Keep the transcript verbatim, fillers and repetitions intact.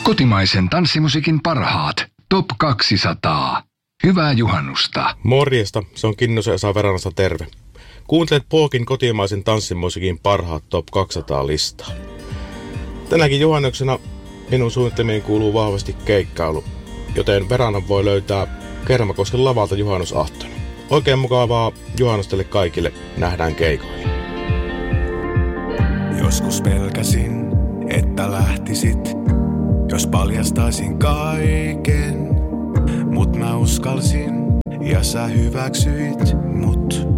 Kotimaisen tanssimusiikin parhaat. Top kaksisataa. Hyvää juhannusta. Morjesta, se on Kinnusen Esa Veranasta terve. Kuuntelet Pookin kotimaisen tanssimusiikin parhaat Top kaksisataa listaa. Tänäkin juhannuksena minun suunnitelmiin kuuluu vahvasti keikkailu, joten Veranan voi löytää Kermakosken lavalta juhannusaattona. Oikein mukavaa juhannustelle kaikille, nähdään keikoilla. Joskus pelkäsin, että lähtisit, jos paljastaisin kaiken. Mut mä uskalsin ja sä hyväksyit mut.